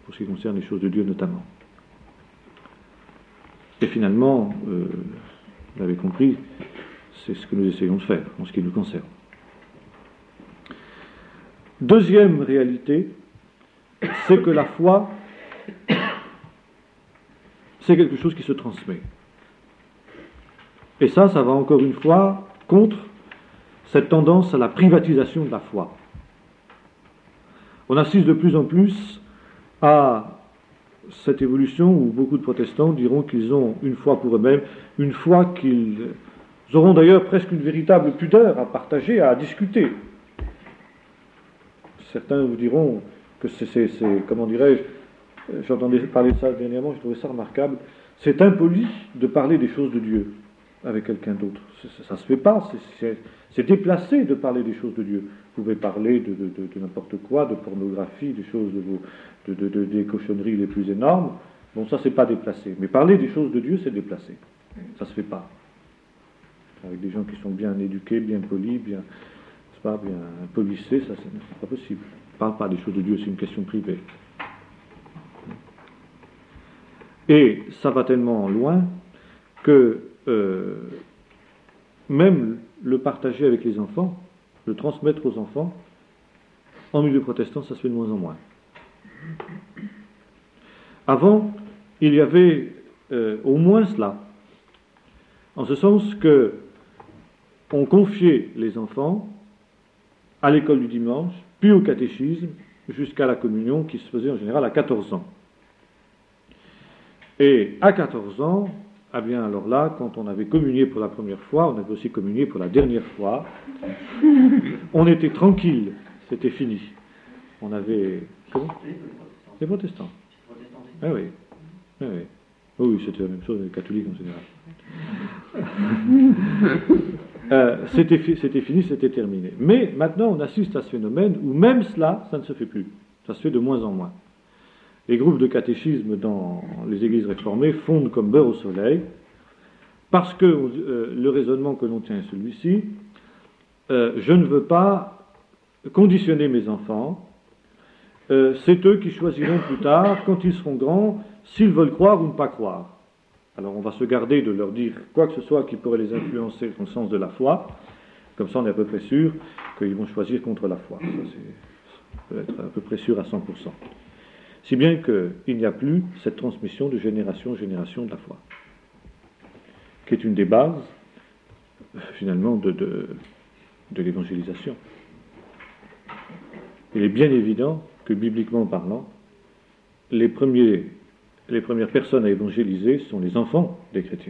pour ce qui concerne les choses de Dieu notamment. Et finalement, vous l'avez compris, c'est ce que nous essayons de faire en ce qui nous concerne. Deuxième réalité, c'est que la foi, c'est quelque chose qui se transmet. Et ça va encore une fois contre cette tendance à la privatisation de la foi. On assiste de plus en plus à cette évolution où beaucoup de protestants diront qu'ils ont une foi pour eux-mêmes, une foi qu'ils auront d'ailleurs presque une véritable pudeur à partager, à discuter. Certains vous diront que c'est comment dirais-je, j'entendais parler de ça dernièrement, je trouvais ça remarquable, c'est impoli de parler des choses de Dieu avec quelqu'un d'autre. Ça ne se fait pas, c'est déplacé de parler des choses de Dieu. Vous pouvez parler de n'importe quoi, de pornographie, des choses des cochonneries les plus énormes. Bon, ça, c'est pas déplacé. Mais parler des choses de Dieu, c'est déplacé. Ça se fait pas. Avec des gens qui sont bien éduqués, bien polis, bien polissés, ça, c'est pas possible. On ne parle pas des choses de Dieu, c'est une question privée. Et ça va tellement loin que même le partager avec les enfants, le transmettre aux enfants, en milieu protestant, ça se fait de moins en moins. Avant, il y avait au moins cela, en ce sens que on confiait les enfants à l'école du dimanche, puis au catéchisme, jusqu'à la communion qui se faisait en général à 14 ans. Et à 14 ans, ah bien alors là, quand on avait communié pour la première fois, on avait aussi communié pour la dernière fois, on était tranquille, c'était fini. On avait... Comment ? Les protestants. Ah oui. Ah oui. Oh oui, c'était la même chose avec les catholiques en général. C'était fini, c'était terminé. Mais maintenant, on assiste à ce phénomène où même cela, ça ne se fait plus. Ça se fait de moins en moins. Les groupes de catéchisme dans les églises réformées fondent comme beurre au soleil, parce que le raisonnement que l'on tient est celui-ci, je ne veux pas conditionner mes enfants, c'est eux qui choisiront plus tard, quand ils seront grands, s'ils veulent croire ou ne pas croire. Alors on va se garder de leur dire quoi que ce soit qui pourrait les influencer dans le sens de la foi, comme ça on est à peu près sûr qu'ils vont choisir contre la foi. Ça peut être à peu près sûr à 100%. Si bien qu'il n'y a plus cette transmission de génération en génération de la foi, qui est une des bases, finalement, de l'évangélisation. Il est bien évident que, bibliquement parlant, les premières personnes à évangéliser sont les enfants des chrétiens.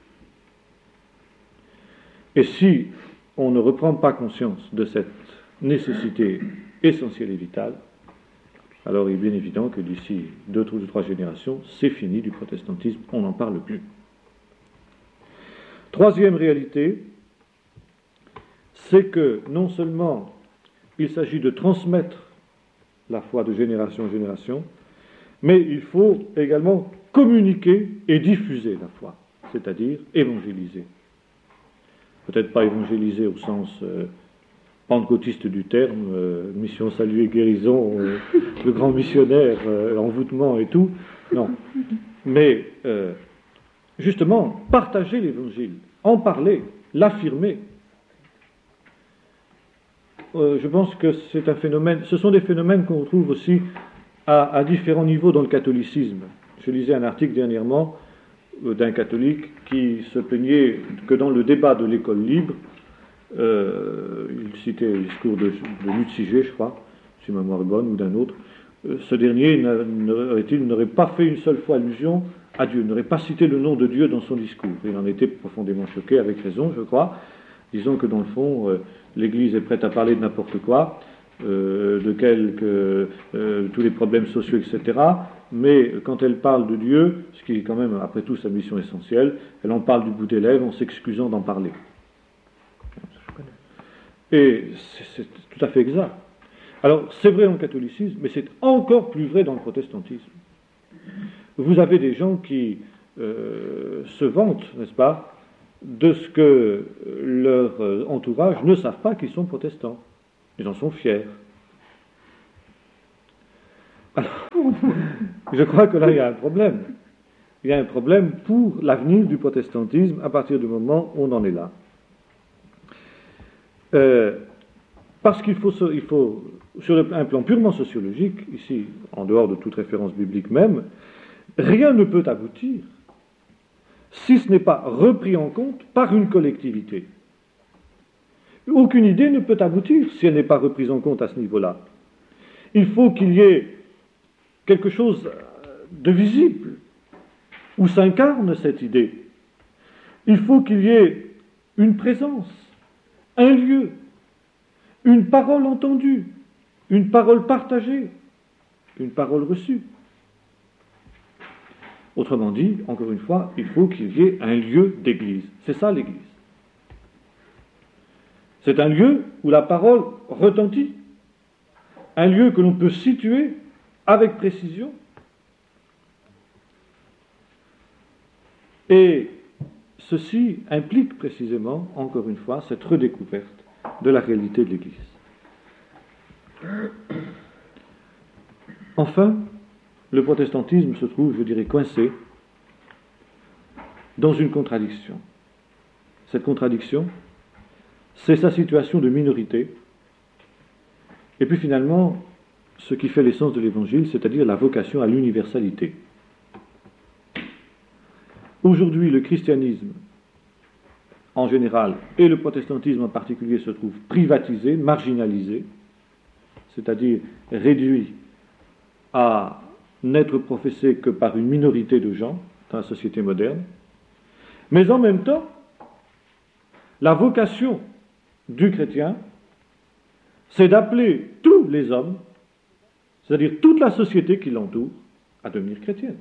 Et si on ne reprend pas conscience de cette nécessité essentielle et vitale, alors il est bien évident que d'ici 2 ou 3 générations, c'est fini du protestantisme, on n'en parle plus. Troisième réalité, c'est que non seulement il s'agit de transmettre la foi de génération en génération, mais il faut également communiquer et diffuser la foi, c'est-à-dire évangéliser. Peut-être pas évangéliser au sens pentecôtiste du terme, mission, salut et guérison, le grand missionnaire, envoûtement et tout, non. Mais justement, partager l'évangile, en parler, l'affirmer. Je pense que c'est un phénomène, ce sont des phénomènes qu'on retrouve aussi à différents niveaux dans le catholicisme. Je lisais un article dernièrement d'un catholique qui se plaignait que dans le débat de l'école libre, il citait le discours de Nutsiger, je crois, si ma mémoire est bonne, ou d'un autre, ce dernier n'aurait pas fait une seule fois allusion à Dieu, n'aurait pas cité le nom de Dieu dans son discours. Il en était profondément choqué, avec raison, je crois, disant que dans le fond, l'Église est prête à parler de n'importe quoi, tous les problèmes sociaux, etc., mais quand elle parle de Dieu, ce qui est quand même, après tout, sa mission essentielle, elle en parle du bout des lèvres en s'excusant d'en parler. Et c'est tout à fait exact. Alors, c'est vrai dans le catholicisme, mais c'est encore plus vrai dans le protestantisme. Vous avez des gens qui se vantent, n'est-ce pas, de ce que leur entourage ne savent pas qu'ils sont protestants. Ils en sont fiers. Alors, je crois que là, il y a un problème. Il y a un problème pour l'avenir du protestantisme à partir du moment où on en est là. Parce qu'il faut, sur un plan purement sociologique, ici, en dehors de toute référence biblique même, rien ne peut aboutir si ce n'est pas repris en compte par une collectivité. Aucune idée ne peut aboutir si elle n'est pas reprise en compte à ce niveau-là. Il faut qu'il y ait quelque chose de visible où s'incarne cette idée. Il faut qu'il y ait une présence, un lieu, une parole entendue, une parole partagée, une parole reçue. Autrement dit, encore une fois, il faut qu'il y ait un lieu d'église. C'est ça l'église. C'est un lieu où la parole retentit, un lieu que l'on peut situer avec précision. Et ceci implique précisément, encore une fois, cette redécouverte de la réalité de l'Église. Enfin, le protestantisme se trouve, je dirais, coincé dans une contradiction. Cette contradiction, c'est sa situation de minorité, et puis finalement, ce qui fait l'essence de l'Évangile, c'est-à-dire la vocation à l'universalité. Aujourd'hui, le christianisme, en général, et le protestantisme en particulier, se trouvent privatisés, marginalisés, c'est-à-dire réduits à n'être professés que par une minorité de gens dans la société moderne. Mais en même temps, la vocation du chrétien, c'est d'appeler tous les hommes, c'est-à-dire toute la société qui l'entoure, à devenir chrétienne.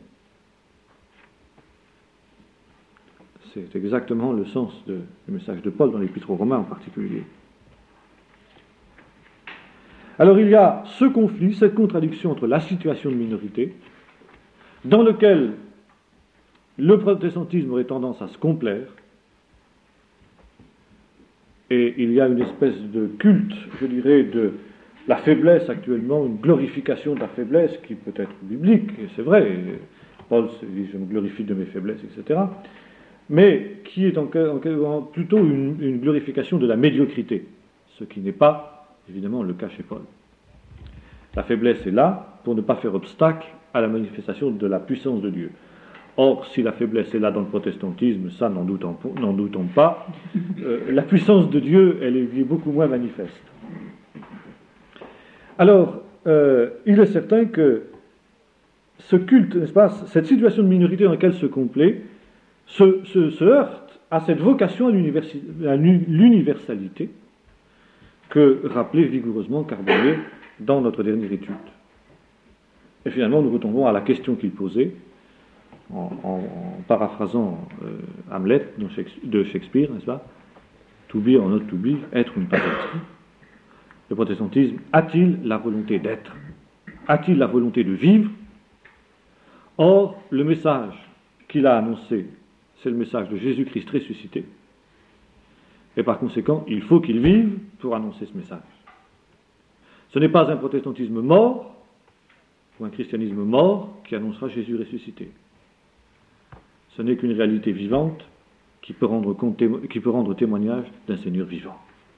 C'est exactement le sens du message de Paul dans l'Épître aux Romains en particulier. Alors il y a ce conflit, cette contradiction entre la situation de minorité, dans lequel le protestantisme aurait tendance à se complaire, et il y a une espèce de culte, je dirais, de la faiblesse actuellement, une glorification de la faiblesse qui peut être biblique, et c'est vrai, Paul se dit « je me glorifie de mes faiblesses », etc., mais qui est plutôt une glorification de la médiocrité, ce qui n'est pas, évidemment, le cas chez Paul. La faiblesse est là pour ne pas faire obstacle à la manifestation de la puissance de Dieu. Or, si la faiblesse est là dans le protestantisme, ça, n'en doutons pas, la puissance de Dieu, elle est beaucoup moins manifeste. Alors, il est certain que ce culte, n'est-ce pas, cette situation de minorité dans laquelle se complaît, se heurte à cette vocation à l'universalité que rappelait vigoureusement Carbonnier dans notre dernière étude. Et finalement, nous retombons à la question qu'il posait, en paraphrasant Hamlet de Shakespeare, n'est-ce pas? To be or not to be, être ou ne pas être. Le protestantisme a-t-il la volonté d'être? A-t-il la volonté de vivre? Or, le message qu'il a annoncé, c'est le message de Jésus-Christ ressuscité. Et par conséquent, il faut qu'il vive pour annoncer ce message. Ce n'est pas un protestantisme mort, ou un christianisme mort, qui annoncera Jésus ressuscité. Ce n'est qu'une réalité vivante qui peut rendre témoignage d'un Seigneur vivant.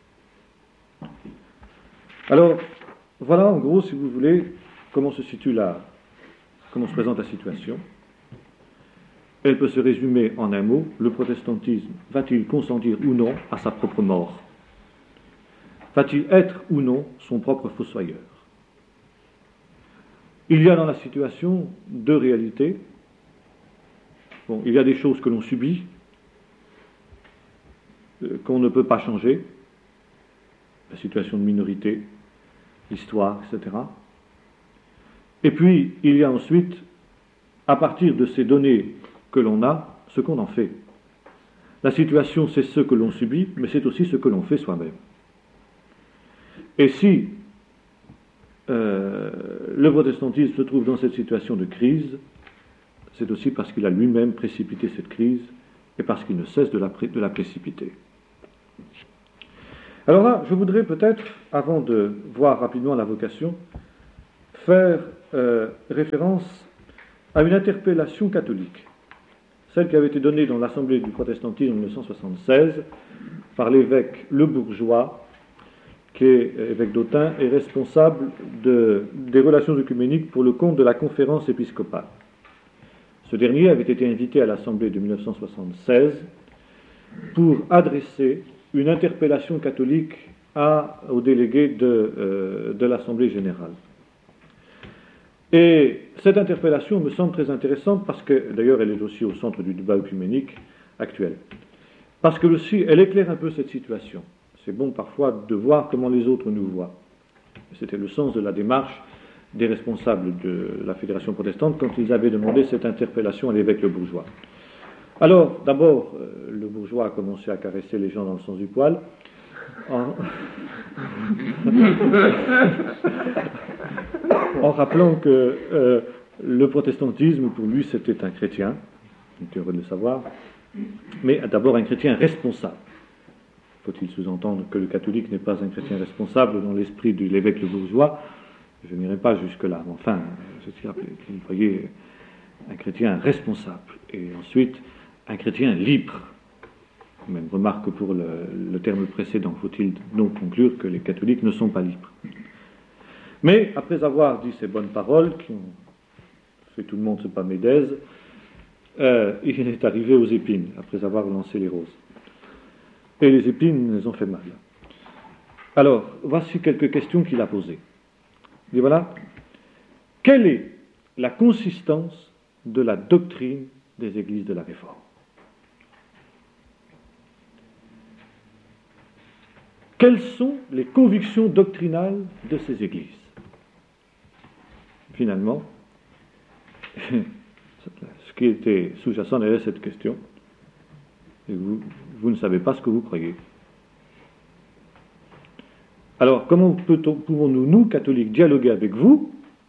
Alors, voilà en gros, si vous voulez, comment se présente la situation. Elle peut se résumer en un mot: le protestantisme va-t-il consentir ou non à sa propre mort? Va-t-il être ou non son propre fossoyeur? Il y a dans la situation deux réalités. Bon, il y a des choses que l'on subit, qu'on ne peut pas changer, la situation de minorité, l'histoire, etc. Et puis, il y a ensuite, à partir de ces données que l'on a, ce qu'on en fait. La situation, c'est ce que l'on subit, mais c'est aussi ce que l'on fait soi-même. Et si le protestantisme se trouve dans cette situation de crise, c'est aussi parce qu'il a lui-même précipité cette crise et parce qu'il ne cesse de la précipiter. Alors là, je voudrais peut-être, avant de voir rapidement la vocation, faire référence à une interpellation catholique, celle qui avait été donnée dans l'Assemblée du protestantisme en 1976 par l'évêque Le Bourgeois, qui est évêque d'Autun et responsable des relations œcuméniques pour le compte de la conférence épiscopale. Ce dernier avait été invité à l'Assemblée de 1976 pour adresser une interpellation catholique aux délégués de l'Assemblée générale. Et cette interpellation me semble très intéressante parce que, d'ailleurs, elle est aussi au centre du débat œcuménique actuel. Parce que aussi, elle éclaire un peu cette situation. C'est bon parfois de voir comment les autres nous voient. C'était le sens de la démarche des responsables de la Fédération protestante quand ils avaient demandé cette interpellation à l'évêque Le Bourgeois. Alors, d'abord, Le Bourgeois a commencé à caresser les gens dans le sens du poil, en rappelant que le protestantisme, pour lui, c'était un chrétien, il était heureux de le savoir, mais d'abord un chrétien responsable. Faut-il sous-entendre que le catholique n'est pas un chrétien responsable dans l'esprit de l'évêque Le Bourgeois? Je n'irai pas jusque-là, mais enfin, il voyait un chrétien responsable, et ensuite un chrétien libre. Même remarque pour le terme précédent, faut-il donc conclure que les catholiques ne sont pas libres. Mais après avoir dit ces bonnes paroles, qui ont fait tout le monde se pâmer d'aise, il est arrivé aux épines, après avoir lancé les roses. Et les épines les ont fait mal. Alors, voici quelques questions qu'il a posées. Et voilà, quelle est la consistance de la doctrine des églises de la Réforme? Quelles sont les convictions doctrinales de ces églises? Finalement, ce qui était sous-jacent derrière cette question, et vous ne savez pas ce que vous croyez. Alors, comment pouvons-nous, nous, catholiques, dialoguer avec vous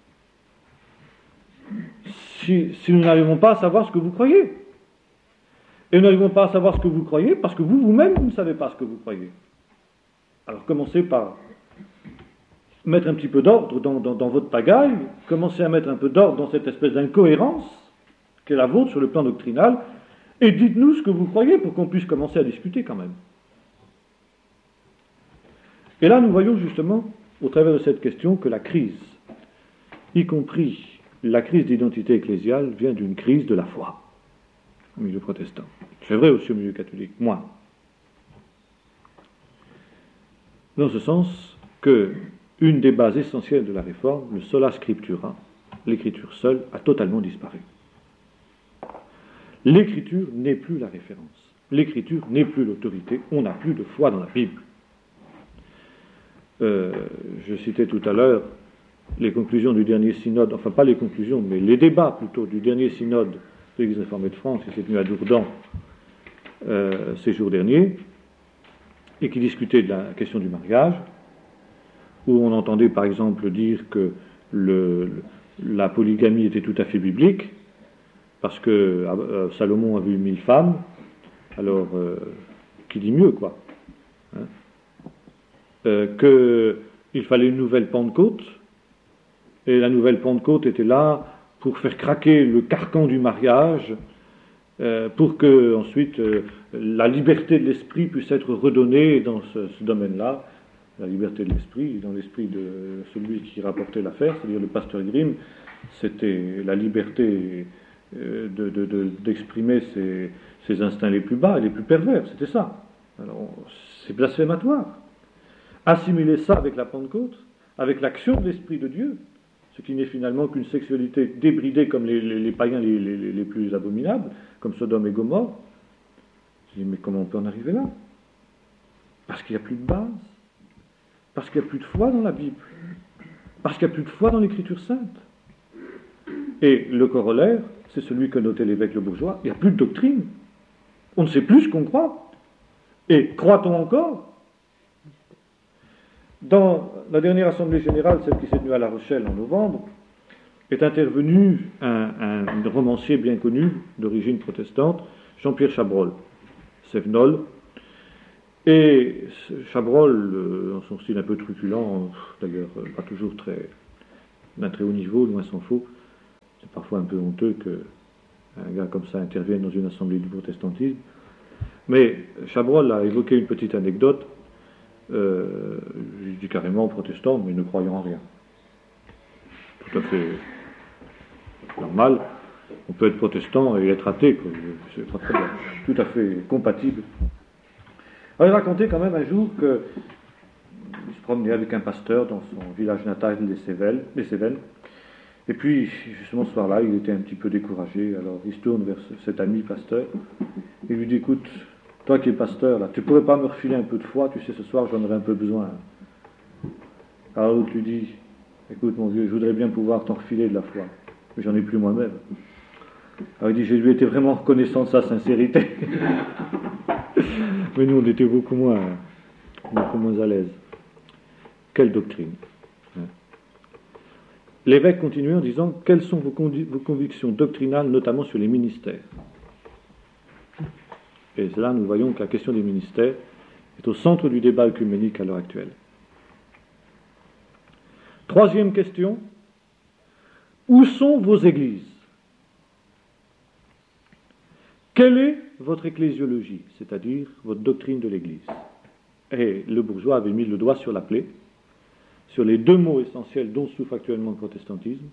si nous n'arrivons pas à savoir ce que vous croyez? Et nous n'arrivons pas à savoir ce que vous croyez parce que vous-même, vous ne savez pas ce que vous croyez. Alors, commencez par mettre un petit peu d'ordre dans votre pagaille, commencez à mettre un peu d'ordre dans cette espèce d'incohérence qui est la vôtre sur le plan doctrinal, et dites-nous ce que vous croyez pour qu'on puisse commencer à discuter quand même. Et là, nous voyons justement, au travers de cette question, que la crise, y compris la crise d'identité ecclésiale, vient d'une crise de la foi au milieu protestant. C'est vrai aussi au milieu catholique, moins. Dans ce sens que une des bases essentielles de la réforme, le sola scriptura, l'écriture seule, a totalement disparu. L'écriture n'est plus la référence. L'écriture n'est plus l'autorité. On n'a plus de foi dans la Bible. Je citais tout à l'heure les conclusions du dernier synode, enfin pas les conclusions, mais les débats plutôt du dernier synode de l'Église réformée de France, qui s'est tenu à Dourdan ces jours derniers, et qui discutait de la question du mariage, où on entendait par exemple dire que la polygamie était tout à fait biblique, parce que Salomon avait eu 1000 femmes, alors qui dit mieux, quoi, hein, qu'il fallait une nouvelle Pentecôte, et la nouvelle Pentecôte était là pour faire craquer le carcan du mariage, pour que ensuite la liberté de l'esprit puisse être redonnée dans ce domaine-là. La liberté de l'esprit, dans l'esprit de celui qui rapportait l'affaire, c'est-à-dire le pasteur Grimm, c'était la liberté d'exprimer ses instincts les plus bas et les plus pervers, c'était ça. Alors, c'est blasphématoire. Assimiler ça avec la Pentecôte, avec l'action de l'Esprit de Dieu, ce qui n'est finalement qu'une sexualité débridée comme les païens les plus abominables, comme Sodome et Gomorrhe. Je dis, mais comment on peut en arriver là? Parce qu'il n'y a plus de base. Parce qu'il n'y a plus de foi dans la Bible. Parce qu'il n'y a plus de foi dans l'Écriture sainte. Et le corollaire, c'est celui que notait l'évêque Le Bourgeois, il n'y a plus de doctrine. On ne sait plus ce qu'on croit. Et croit-on encore? Dans la dernière Assemblée générale, celle qui s'est tenue à La Rochelle en novembre, est intervenu un romancier bien connu, d'origine protestante, Jean-Pierre Chabrol, Sévenol. Et Chabrol, dans son style un peu truculent, d'ailleurs pas toujours très d'un très haut niveau, loin s'en faut. C'est parfois un peu honteux qu'un gars comme ça intervienne dans une assemblée du protestantisme. Mais Chabrol a évoqué une petite anecdote. Je dis carrément protestant, mais ne croyant en rien. Tout à fait normal. On peut être protestant et être athée, quoi. C'est pas très bien. Tout à fait compatible. Alors, il racontait quand même un jour qu'il se promenait avec un pasteur dans son village natal, les Cévennes. Et puis, justement, ce soir-là, il était un petit peu découragé. Alors, il se tourne vers cet ami pasteur et lui dit, écoute, toi qui es pasteur, là, tu pourrais pas me refiler un peu de foi, tu sais, ce soir, j'en aurais un peu besoin. Alors, l'autre lui dit, écoute, mon vieux, je voudrais bien pouvoir t'en refiler de la foi, mais j'en ai plus moi-même. Alors, il dit, je lui étais vraiment reconnaissant de sa sincérité. Mais nous, on était beaucoup moins à l'aise. Quelle doctrine. L'évêque continuait en disant, quelles sont vos convictions doctrinales, notamment sur les ministères? Et là, nous voyons que la question des ministères est au centre du débat œcuménique à l'heure actuelle. Troisième question, où sont vos églises? Quelle est votre ecclésiologie, c'est-à-dire votre doctrine de l'Église? Et le bourgeois avait mis le doigt sur la plaie, sur les deux mots essentiels dont souffre actuellement le protestantisme,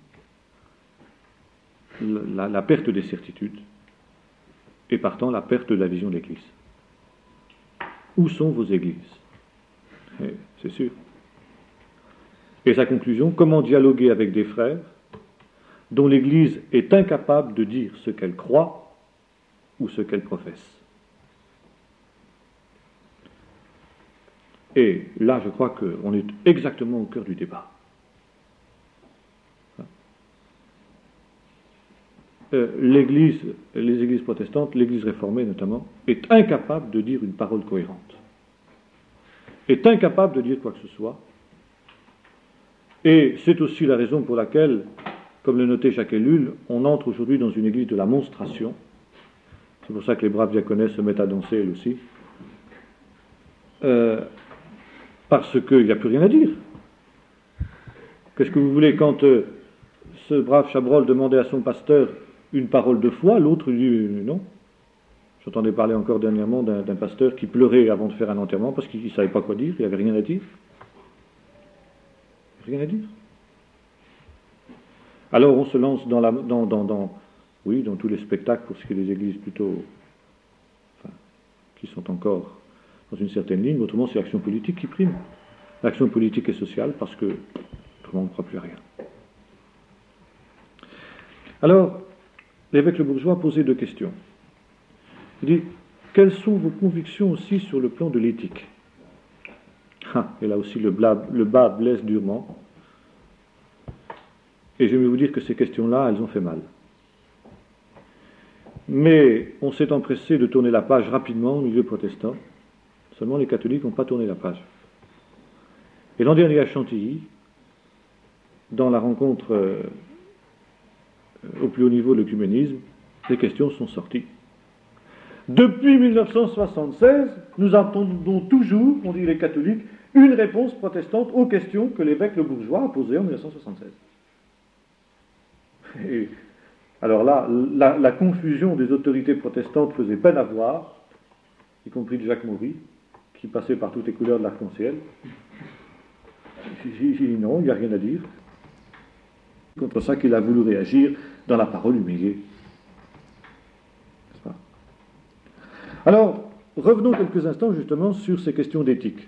la perte des certitudes, et partant la perte de la vision de l'Église. Où sont vos églises? C'est sûr. Et sa conclusion, comment dialoguer avec des frères dont l'Église est incapable de dire ce qu'elle croit ou ce qu'elle professe? Et là, je crois qu'on est exactement au cœur du débat. Les églises protestantes, l'Église réformée notamment, est incapable de dire une parole cohérente, est incapable de dire quoi que ce soit, et c'est aussi la raison pour laquelle, comme le notait Jacques Ellul, on entre aujourd'hui dans une église de la monstration. C'est pour ça que les braves diaconesses se mettent à danser elles aussi, parce qu'il n'y a plus rien à dire. Qu'est-ce que vous voulez quand ce brave Chabrol demandait à son pasteur une parole de foi, l'autre lui dit non. J'entendais parler encore dernièrement d'un pasteur qui pleurait avant de faire un enterrement parce qu'il ne savait pas quoi dire, il n'avait rien à dire. Rien à dire. Alors on se lance dans tous les spectacles pour ce qui est des églises plutôt, qui sont encore dans une certaine ligne, autrement c'est l'action politique qui prime. L'action politique et sociale parce que autrement on ne croit plus à rien. Alors, l'évêque Le Bourgeois posait deux questions. Il dit, quelles sont vos convictions aussi sur le plan de l'éthique? Et là aussi le bas blesse durement. Et je vais vous dire que ces questions-là, elles ont fait mal. Mais on s'est empressé de tourner la page rapidement au milieu protestant. Seulement les catholiques n'ont pas tourné la page. Et l'an dernier à Chantilly, dans la rencontre au plus haut niveau de l'œcuménisme, les questions sont sorties. Depuis 1976, nous attendons toujours, on dit les catholiques, une réponse protestante aux questions que l'évêque Le Bourgeois a posées en 1976. Et alors là, la confusion des autorités protestantes faisait peine à voir, y compris de Jacques Maury, qui passait par toutes les couleurs de l'arc-en-ciel. J'ai dit non, il n'y a rien à dire. C'est contre ça qu'il a voulu réagir dans la parole humiliée. N'est-ce pas? Alors, revenons quelques instants justement sur ces questions d'éthique.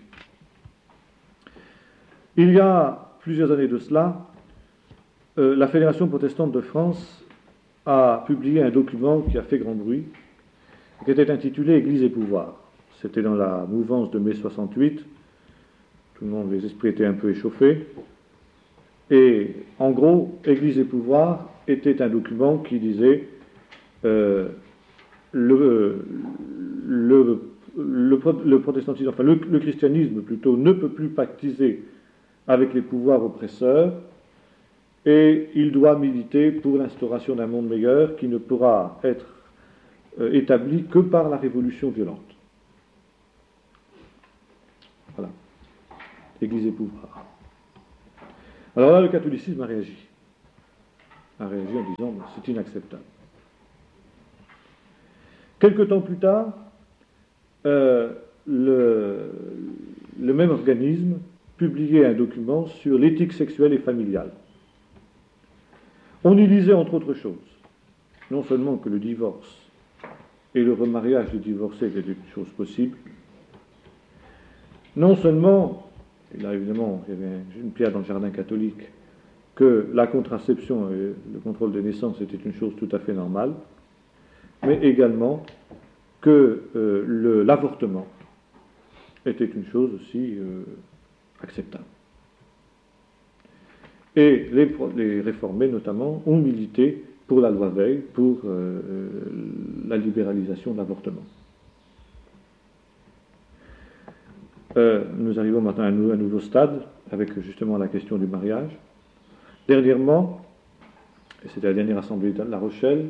Il y a plusieurs années de cela, la Fédération protestante de France a publié un document qui a fait grand bruit, qui était intitulé « Église et pouvoir ». C'était dans la mouvance de mai 68, tout le monde, les esprits étaient un peu échauffés, et en gros, Église et pouvoir était un document qui disait le protestantisme, enfin le christianisme plutôt, ne peut plus pactiser avec les pouvoirs oppresseurs, et il doit militer pour l'instauration d'un monde meilleur qui ne pourra être établi que par la révolution violente. Voilà. Église et pouvoir. Alors là, le catholicisme a réagi. a réagi en disant « c'est inacceptable ». Quelque temps plus tard, le même organisme publiait un document sur l'éthique sexuelle et familiale. On y lisait entre autres choses, non seulement que le divorce et le remariage des divorcés étaient une chose possible, non seulement, et là évidemment il y avait une pierre dans le jardin catholique, que la contraception et le contrôle des naissances était une chose tout à fait normale, mais également que l'avortement était une chose aussi acceptable. Et les réformés, notamment, ont milité pour la loi Veil, pour la libéralisation de l'avortement. Nous arrivons maintenant à un nouveau stade, avec justement la question du mariage. Dernièrement, et c'était la dernière assemblée de La Rochelle,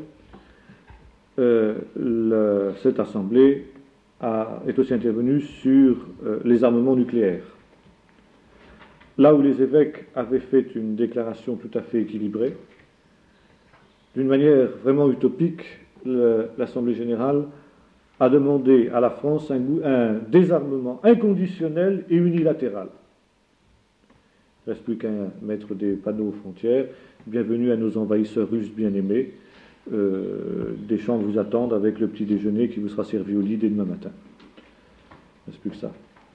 cette assemblée est aussi intervenue sur les armements nucléaires. Là où les évêques avaient fait une déclaration tout à fait équilibrée, d'une manière vraiment utopique, l'Assemblée générale a demandé à la France un désarmement inconditionnel et unilatéral. Il ne reste plus qu'à mettre des panneaux aux frontières. Bienvenue à nos envahisseurs russes bien-aimés. Des champs vous attendent avec le petit déjeuner qui vous sera servi au lit dès demain matin. Il ne reste plus que ça.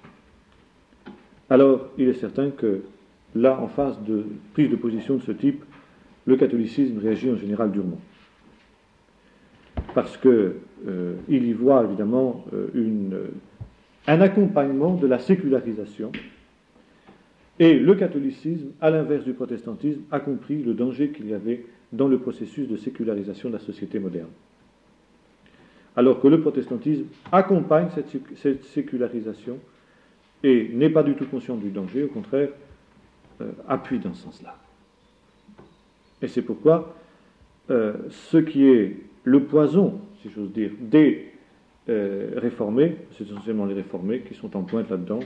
Alors, il est certain que là, en face de prise de position de ce type, le catholicisme réagit en général durement. Parce qu'il y voit évidemment un accompagnement de la sécularisation. Et le catholicisme, à l'inverse du protestantisme, a compris le danger qu'il y avait dans le processus de sécularisation de la société moderne. Alors que le protestantisme accompagne cette sécularisation et n'est pas du tout conscient du danger, au contraire, appuie dans ce sens-là. Et c'est pourquoi ce qui est le poison, si j'ose dire, des réformés, c'est essentiellement les réformés qui sont en pointe là-dedans,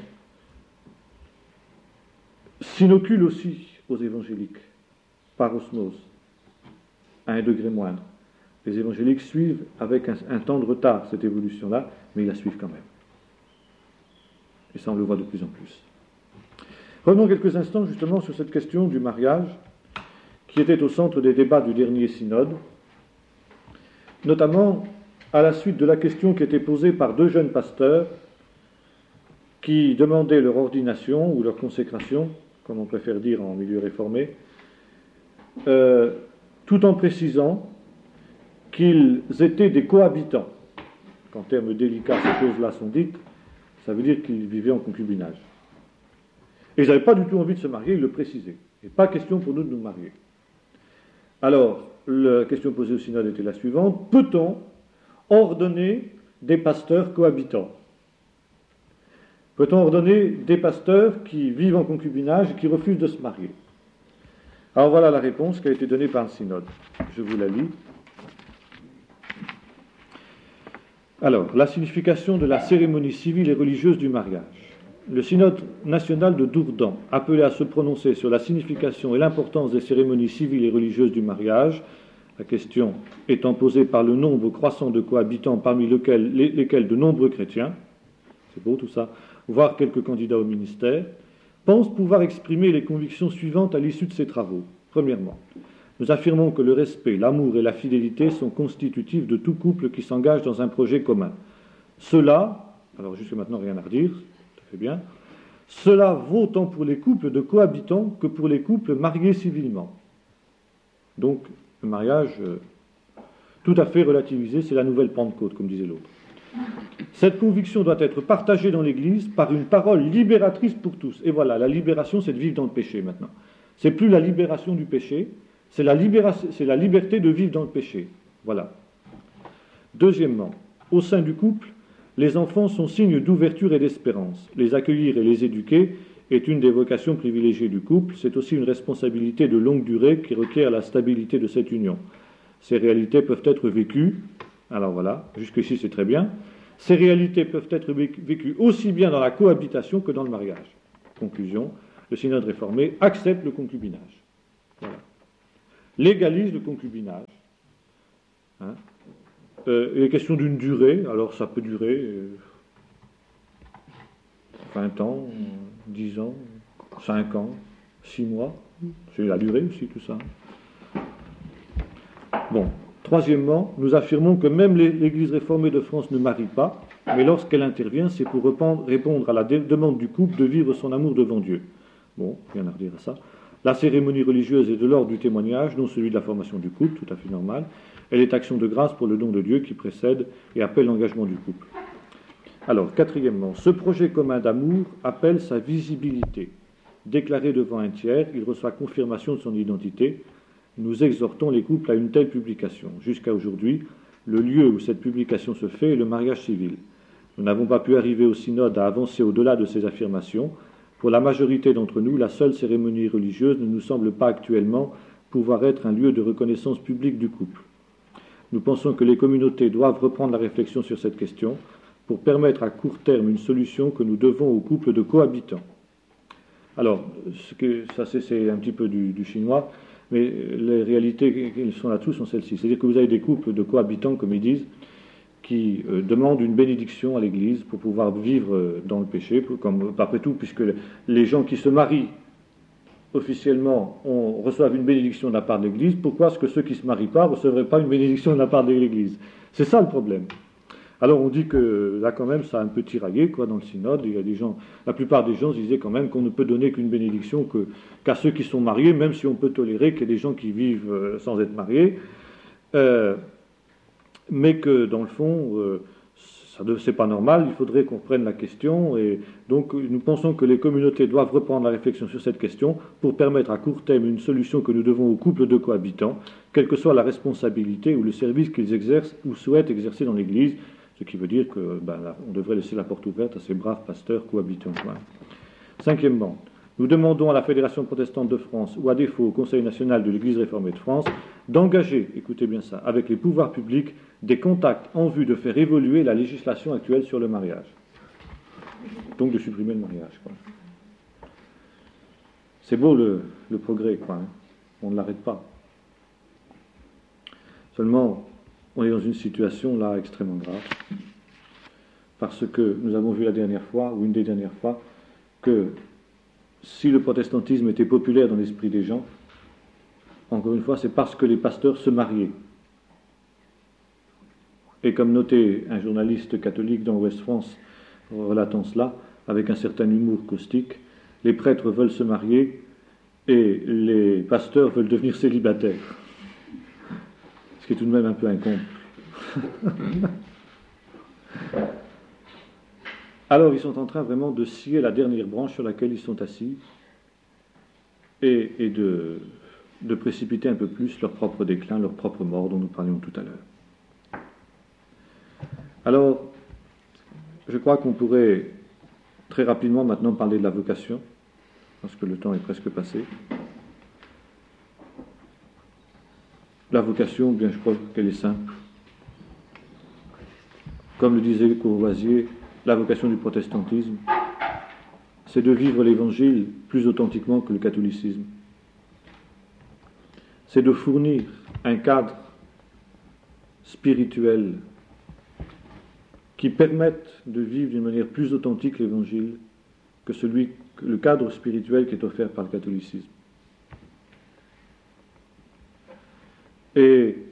s'inocule aussi aux évangéliques, par osmose, à un degré moindre. Les évangéliques suivent avec un temps de retard cette évolution-là, mais ils la suivent quand même. Et ça, on le voit de plus en plus. Revenons quelques instants justement sur cette question du mariage, qui était au centre des débats du dernier synode, notamment à la suite de la question qui était posée par deux jeunes pasteurs qui demandaient leur ordination ou leur consécration, comme on préfère dire en milieu réformé, tout en précisant qu'ils étaient des cohabitants. Qu'en termes délicats, ces choses-là sont dites, ça veut dire qu'ils vivaient en concubinage. Et ils n'avaient pas du tout envie de se marier, ils le précisaient. Il n'est pas question pour nous de nous marier. Alors, la question posée au synode était la suivante: peut-on ordonner des pasteurs cohabitants? Peut-on ordonner des pasteurs qui vivent en concubinage et qui refusent de se marier? Alors voilà la réponse qui a été donnée par le synode. Je vous la lis. Alors, la signification de la cérémonie civile et religieuse du mariage. Le synode national de Dourdan, appelé à se prononcer sur la signification et l'importance des cérémonies civiles et religieuses du mariage, la question étant posée par le nombre croissant de cohabitants parmi lesquels de nombreux chrétiens, c'est beau tout ça, voire quelques candidats au ministère, pense pouvoir exprimer les convictions suivantes à l'issue de ces travaux. Premièrement, nous affirmons que le respect, l'amour et la fidélité sont constitutifs de tout couple qui s'engage dans un projet commun. Cela, alors jusque maintenant rien à redire, tout fait bien, cela vaut tant pour les couples de cohabitants que pour les couples mariés civilement. Donc, le mariage tout à fait relativisé, c'est la nouvelle Pentecôte, comme disait l'autre. Cette conviction doit être partagée dans l'Église par une parole libératrice pour tous. Et voilà, la libération, c'est de vivre dans le péché maintenant. C'est plus la libération du péché, c'est la liberté de vivre dans le péché. Voilà. Deuxièmement, au sein du couple, les enfants sont signes d'ouverture et d'espérance. Les accueillir et les éduquer est une des vocations privilégiées du couple. C'est aussi une responsabilité de longue durée qui requiert la stabilité de cette union. Ces réalités peuvent être vécues, alors voilà, jusqu'ici c'est très bien, ces réalités peuvent être vécues aussi bien dans la cohabitation que dans le mariage. Conclusion, le synode réformé accepte le concubinage. Voilà. légalise le concubinage. Hein. Il est question d'une durée, alors ça peut durer 20 ans, 10 ans, 5 ans, 6 mois, c'est la durée aussi tout ça. Bon, troisièmement, nous affirmons que même l'Église réformée de France ne marie pas, mais lorsqu'elle intervient, c'est pour répondre à la demande du couple de vivre son amour devant Dieu. Bon, rien à redire à ça. La cérémonie religieuse est de l'ordre du témoignage, non celui de la formation du couple, tout à fait normal. Elle est action de grâce pour le don de Dieu qui précède et appelle l'engagement du couple. Alors, quatrièmement, ce projet commun d'amour appelle sa visibilité. Déclaré devant un tiers, il reçoit confirmation de son identité. Nous exhortons les couples à une telle publication. Jusqu'à aujourd'hui, le lieu où cette publication se fait est le mariage civil. Nous n'avons pas pu arriver au synode à avancer au-delà de ces affirmations. Pour la majorité d'entre nous, la seule cérémonie religieuse ne nous semble pas actuellement pouvoir être un lieu de reconnaissance publique du couple. Nous pensons que les communautés doivent reprendre la réflexion sur cette question pour permettre à court terme une solution que nous devons aux couples de cohabitants. Alors, ça c'est un petit peu du chinois, mais les réalités qui sont là-dessous sont celles-ci. C'est-à-dire que vous avez des couples de cohabitants, comme ils disent, qui demandent une bénédiction à l'Église pour pouvoir vivre dans le péché, comme après tout, puisque les gens qui se marient officiellement reçoivent une bénédiction de la part de l'Église, pourquoi est-ce que ceux qui ne se marient pas ne recevraient pas une bénédiction de la part de l'Église? C'est ça le problème. Alors on dit que là quand même ça a un peu tiraillé dans le synode. Il y a des gens, la plupart des gens disaient quand même qu'on ne peut donner qu'une bénédiction qu'à ceux qui sont mariés, même si on peut tolérer qu'il y ait des gens qui vivent sans être mariés, mais que dans le fond c'est pas normal. Il faudrait qu'on reprenne la question et donc nous pensons que les communautés doivent reprendre la réflexion sur cette question pour permettre à court terme une solution que nous devons aux couples de cohabitants, quelle que soit la responsabilité ou le service qu'ils exercent ou souhaitent exercer dans l'Église. Ce qui veut dire que on devrait laisser la porte ouverte à ces braves pasteurs cohabitants. Voilà. Cinquièmement, nous demandons à la Fédération protestante de France, ou à défaut au Conseil national de l'Église réformée de France, d'engager, écoutez bien ça, avec les pouvoirs publics, des contacts en vue de faire évoluer la législation actuelle sur le mariage. Donc de supprimer le mariage. C'est beau le progrès, on ne l'arrête pas. Seulement, on est dans une situation là extrêmement grave, parce que nous avons vu la dernière fois, ou une des dernières fois, que si le protestantisme était populaire dans l'esprit des gens, encore une fois, c'est parce que les pasteurs se mariaient. Et comme notait un journaliste catholique dans Ouest France, relatant cela, avec un certain humour caustique, les prêtres veulent se marier et les pasteurs veulent devenir célibataires. Ce qui est tout de même un peu incombe. Alors ils sont en train vraiment de scier la dernière branche sur laquelle ils sont assis et de précipiter un peu plus leur propre déclin, leur propre mort dont nous parlions tout à l'heure. Alors, je crois qu'on pourrait très rapidement maintenant parler de la vocation, parce que le temps est presque passé. La vocation, bien je crois qu'elle est simple. Comme le disait Courvoisier, la vocation du protestantisme, c'est de vivre l'Évangile plus authentiquement que le catholicisme. C'est de fournir un cadre spirituel qui permette de vivre d'une manière plus authentique l'Évangile que le cadre spirituel qui est offert par le catholicisme. Et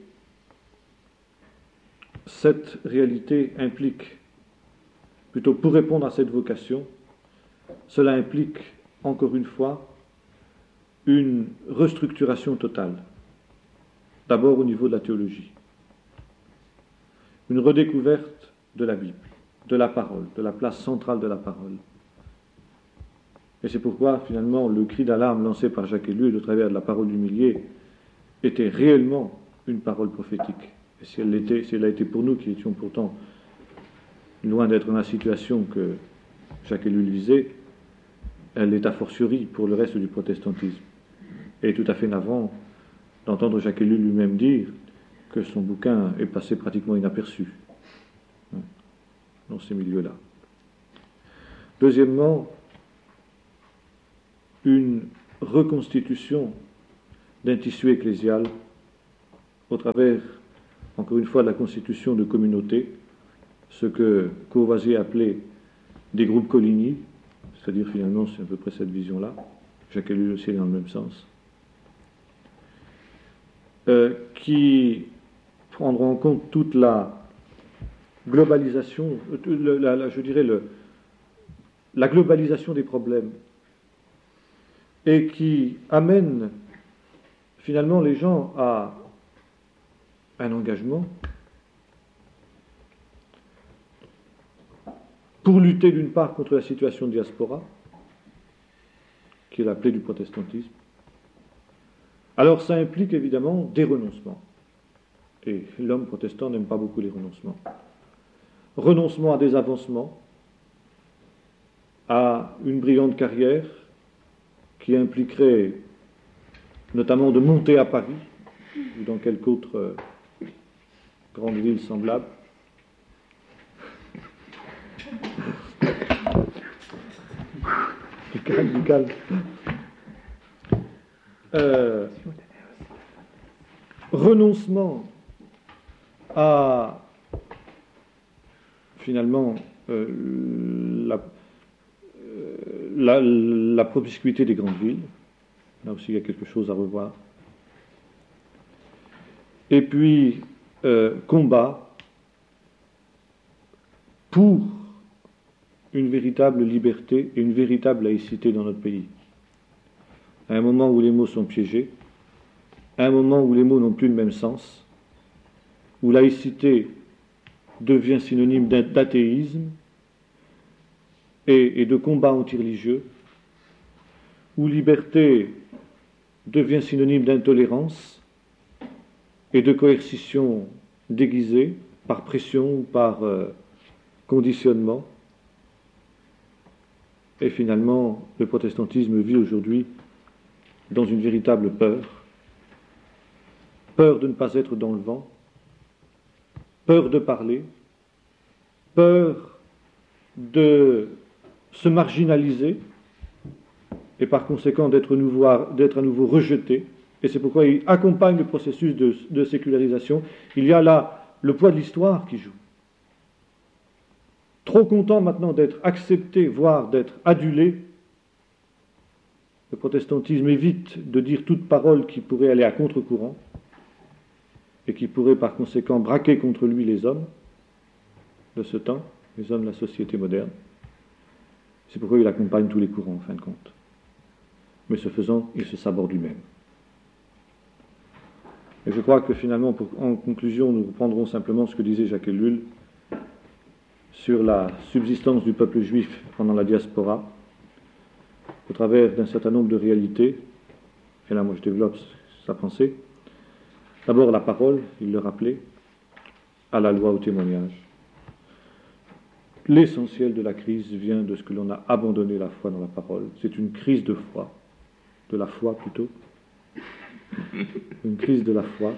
cette réalité implique, plutôt pour répondre à cette vocation, cela implique, encore une fois, une restructuration totale. D'abord au niveau de la théologie. Une redécouverte de la Bible, de la parole, de la place centrale de la parole. Et c'est pourquoi, finalement, le cri d'alarme lancé par Jacques Ellul au travers de la parole du millier était réellement une parole prophétique. Et si elle a été pour nous, qui étions pourtant loin d'être dans la situation que Jacques Ellul visait, elle est a fortiori pour le reste du protestantisme. Et tout à fait navrant d'entendre Jacques Ellul lui-même dire que son bouquin est passé pratiquement inaperçu dans ces milieux-là. Deuxièmement, une reconstitution d'un tissu ecclésial au travers, encore une fois, de la constitution de communautés, ce que Courvoisier appelait des groupes Coligny, c'est-à-dire finalement c'est à peu près cette vision-là, Jacques Ellul aussi est dans le même sens, qui prendront en compte toute la globalisation, je dirais la globalisation des problèmes, et qui amène finalement les gens à un engagement pour lutter d'une part contre la situation de diaspora, qui est la plaie du protestantisme. Alors ça implique évidemment des renoncements. Et l'homme protestant n'aime pas beaucoup les renoncements. Renoncement à des avancements, à une brillante carrière qui impliquerait notamment de monter à Paris ou dans quelque autre grande ville semblable. Du calme. Renoncement à finalement la promiscuité des grandes villes. Là aussi il y a quelque chose à revoir. Et puis combat pour une véritable liberté et une véritable laïcité dans notre pays. À un moment où les mots sont piégés, à un moment où les mots n'ont plus le même sens, où laïcité devient synonyme d'athéisme et de combat anti-religieux, où liberté devient synonyme d'intolérance et de coercition déguisée par pression ou par conditionnement. Et finalement, le protestantisme vit aujourd'hui dans une véritable peur. Peur de ne pas être dans le vent, peur de parler, peur de se marginaliser et par conséquent d'être à nouveau rejeté. Et c'est pourquoi il accompagne le processus de sécularisation. Il y a là le poids de l'histoire qui joue. Trop content maintenant d'être accepté, voire d'être adulé, le protestantisme évite de dire toute parole qui pourrait aller à contre-courant et qui pourrait par conséquent braquer contre lui les hommes de ce temps, les hommes de la société moderne. C'est pourquoi il accompagne tous les courants en fin de compte. Mais ce faisant, il se saborde lui-même. Et je crois que finalement, en conclusion, nous reprendrons simplement ce que disait Jacques Ellul sur la subsistance du peuple juif pendant la diaspora, au travers d'un certain nombre de réalités. Et là, moi, je développe sa pensée. D'abord, la parole, il le rappelait, à la loi, au témoignage. L'essentiel de la crise vient de ce que l'on a abandonné la foi dans la parole. C'est une crise de foi, de la foi plutôt. Une crise de la foi.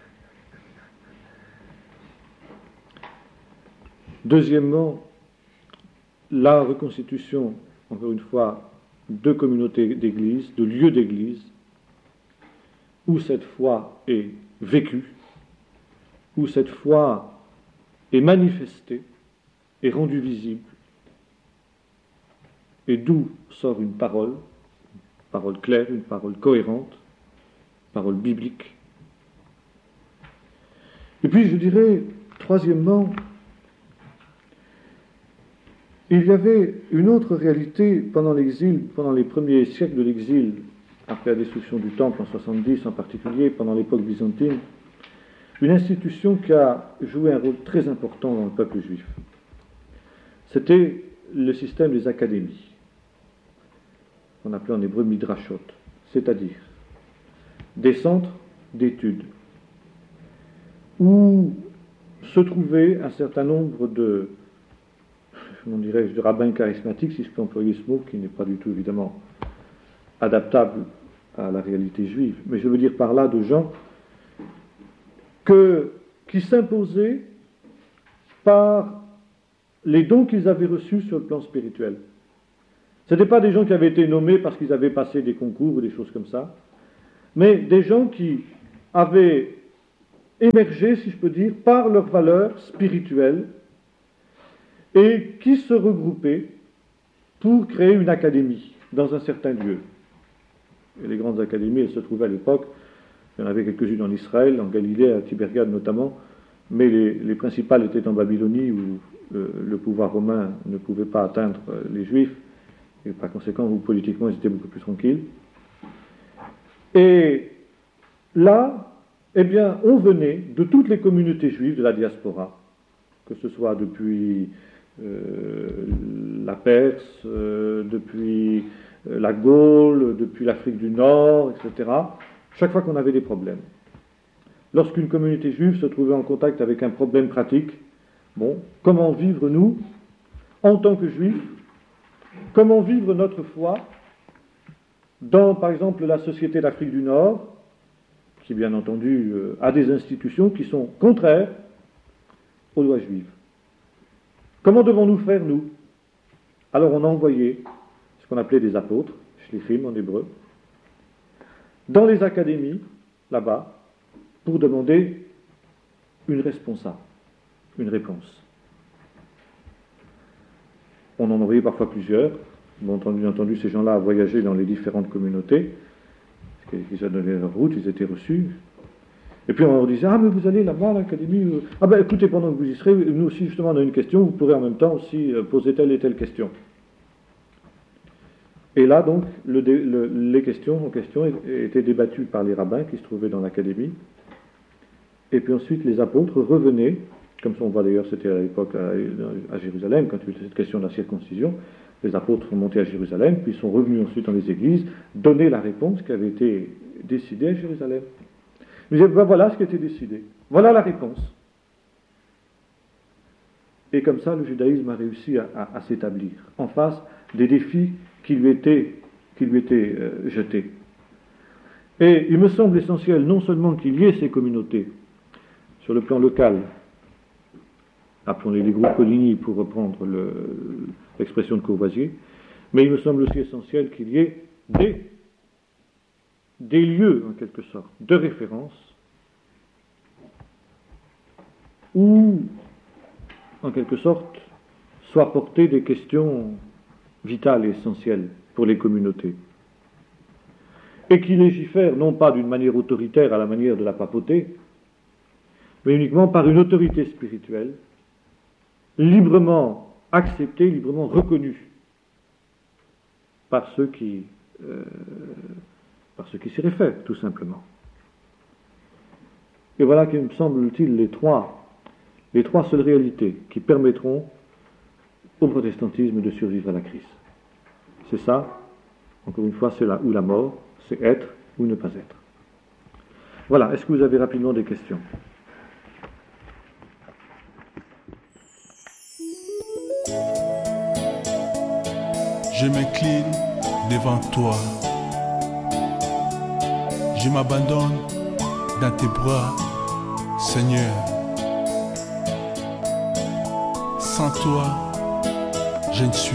Deuxièmement, la reconstitution, encore une fois, de communautés d'église, de lieux d'église, où cette foi est vécue, où cette foi est manifestée, est rendue visible, et d'où sort une parole claire, une parole cohérente, une parole biblique. Et puis je dirais, troisièmement, il y avait une autre réalité pendant l'exil, pendant les premiers siècles de l'exil, après la destruction du Temple en 70 en particulier, pendant l'époque byzantine, une institution qui a joué un rôle très important dans le peuple juif. C'était le système des académies, qu'on appelait en hébreu midrashot, c'est-à-dire des centres d'études où se trouvaient un certain nombre de rabbins charismatiques, si je peux employer ce mot, qui n'est pas du tout évidemment adaptable à la réalité juive, mais je veux dire par là de gens qui s'imposaient par les dons qu'ils avaient reçus sur le plan spirituel. Ce n'étaient pas des gens qui avaient été nommés parce qu'ils avaient passé des concours ou des choses comme ça, mais des gens qui avaient émergé, si je peux dire, par leurs valeurs spirituelles et qui se regroupaient pour créer une académie dans un certain lieu. Et les grandes académies, elles se trouvaient à l'époque, il y en avait quelques-unes en Israël, en Galilée, à Tibériade notamment, mais les principales étaient en Babylonie où le pouvoir romain ne pouvait pas atteindre les Juifs, et par conséquent, où politiquement, ils étaient beaucoup plus tranquilles. Et là, eh bien, on venait de toutes les communautés juives de la diaspora, que ce soit depuis la Perse, depuis la Gaule, depuis l'Afrique du Nord, etc., chaque fois qu'on avait des problèmes. Lorsqu'une communauté juive se trouvait en contact avec un problème pratique, bon, comment vivre nous, en tant que juifs, comment vivre notre foi dans, par exemple, la Société d'Afrique du Nord, qui, bien entendu, a des institutions qui sont contraires aux lois juives. Comment devons-nous faire, nous? Alors on a envoyé ce qu'on appelait des apôtres, shlichim en hébreu, dans les académies, là-bas, pour demander une responsable, une réponse. On en envoyait parfois plusieurs. Bon, bien entendu, ces gens-là voyageaient dans les différentes communautés, ils ont donné leur route, ils étaient reçus. Et puis on leur disait, ah mais vous allez là-bas à l'académie, ah ben écoutez, pendant que vous y serez, nous aussi justement on a une question, vous pourrez en même temps aussi poser telle et telle question. Et là donc, les questions en question étaient débattues par les rabbins qui se trouvaient dans l'académie, et puis ensuite les apôtres revenaient, comme on voit d'ailleurs, c'était à l'époque à Jérusalem, quand il y a eu cette question de la circoncision, les apôtres sont montés à Jérusalem, puis ils sont revenus ensuite dans les églises, donner la réponse qui avait été décidée à Jérusalem. Ils disaient, ben voilà ce qui a été décidé, voilà la réponse. Et comme ça, le judaïsme a réussi à s'établir en face des défis qui lui étaient jetés. Et il me semble essentiel non seulement qu'il y ait ces communautés sur le plan local, appelons-les les groupes Coligny pour reprendre l'expression de Courvoisier, mais il me semble aussi essentiel qu'il y ait des lieux, en quelque sorte, de référence, où, en quelque sorte, soient portées des questions vitales et essentielles pour les communautés, et qui légifèrent non pas d'une manière autoritaire à la manière de la papauté, mais uniquement par une autorité spirituelle, librement acceptée, librement reconnue par ceux qui s'y réfèrent, tout simplement. Et voilà qu'il me semble-t-il les trois seules réalités qui permettront au protestantisme de survivre à la crise. C'est ça, encore une fois, c'est là où la mort, c'est être ou ne pas être. Voilà, est-ce que vous avez rapidement des questions ? Je m'incline devant toi. Je m'abandonne dans tes bras, Seigneur. Sans toi, je ne suis